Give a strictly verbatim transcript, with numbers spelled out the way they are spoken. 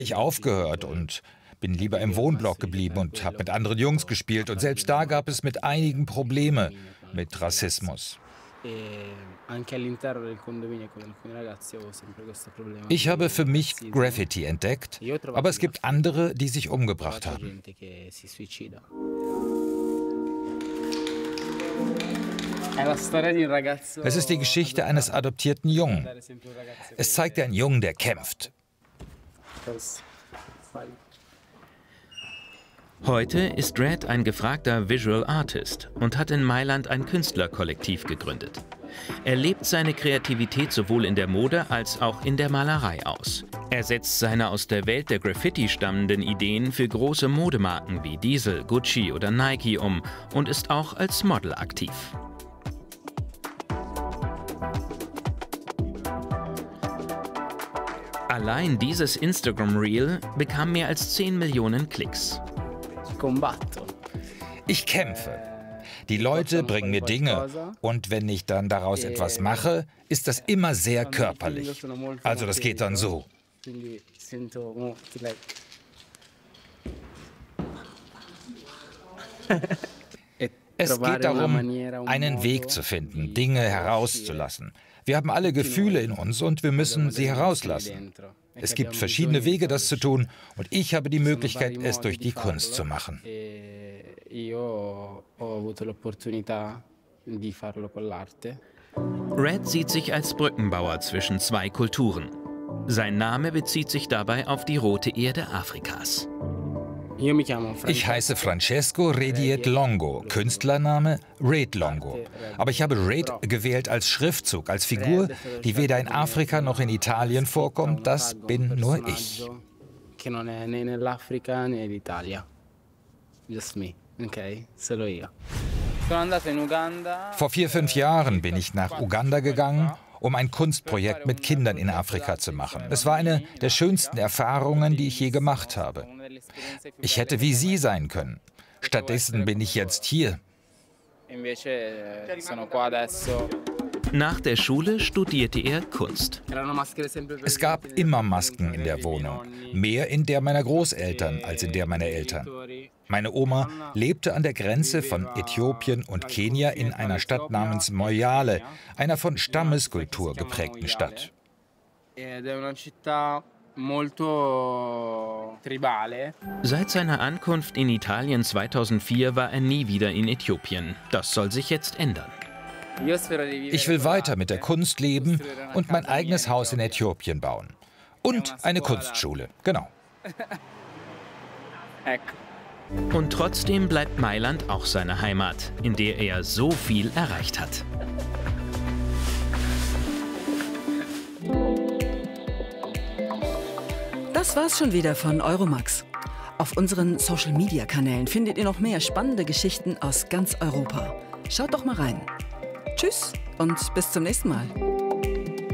Ich aufgehört und bin lieber im Wohnblock geblieben und habe mit anderen Jungs gespielt. Und selbst da gab es mit einigen Probleme mit Rassismus. Ich habe für mich Graffiti entdeckt, aber es gibt andere, die sich umgebracht haben. Es ist die Geschichte eines adoptierten Jungen. Es zeigt einen Jungen, der kämpft. Heute ist Red ein gefragter Visual Artist und hat in Mailand ein Künstlerkollektiv gegründet. Er lebt seine Kreativität sowohl in der Mode als auch in der Malerei aus. Er setzt seine aus der Welt der Graffiti stammenden Ideen für große Modemarken wie Diesel, Gucci oder Nike um und ist auch als Model aktiv. Allein dieses Instagram-Reel bekam mehr als zehn Millionen Klicks. Ich kämpfe. Die Leute bringen mir Dinge und wenn ich dann daraus etwas mache, ist das immer sehr körperlich. Also das geht dann so. Es geht darum, einen Weg zu finden, Dinge herauszulassen. Wir haben alle Gefühle in uns und wir müssen sie herauslassen. Es gibt verschiedene Wege, das zu tun, und ich habe die Möglichkeit, es durch die Kunst zu machen. Red sieht sich als Brückenbauer zwischen zwei Kulturen. Sein Name bezieht sich dabei auf die rote Erde Afrikas. Ich heiße Francesco Rediet Longo, Künstlername Red Longo. Aber ich habe Red gewählt als Schriftzug, als Figur, die weder in Afrika noch in Italien vorkommt. Das bin nur ich. Vor vier, fünf Jahren bin ich nach Uganda gegangen, um ein Kunstprojekt mit Kindern in Afrika zu machen. Es war eine der schönsten Erfahrungen, die ich je gemacht habe. Ich hätte wie Sie sein können. Stattdessen bin ich jetzt hier. Nach der Schule studierte er Kunst. Es gab immer Masken in der Wohnung. Mehr in der meiner Großeltern als in der meiner Eltern. Meine Oma lebte an der Grenze von Äthiopien und Kenia in einer Stadt namens Moyale, einer von Stammeskultur geprägten Stadt. Seit seiner Ankunft in Italien zweitausendvier war er nie wieder in Äthiopien. Das soll sich jetzt ändern. Ich will weiter mit der Kunst leben und mein eigenes Haus in Äthiopien bauen. Und eine Kunstschule, genau. Und trotzdem bleibt Mailand auch seine Heimat, in der er so viel erreicht hat. Das war's schon wieder von Euromax. Auf unseren Social-Media-Kanälen findet ihr noch mehr spannende Geschichten aus ganz Europa. Schaut doch mal rein. Tschüss und bis zum nächsten Mal.